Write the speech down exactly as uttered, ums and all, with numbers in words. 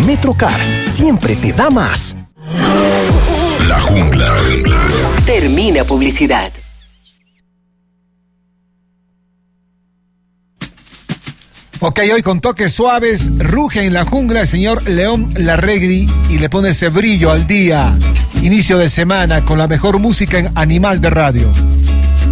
Metrocar siempre te da más. La Jungla. Termina publicidad. Ok, hoy con toques suaves, ruge en la jungla el señor León Larregui y le pone ese brillo al día. Inicio de semana con la mejor música en Animal de Radio.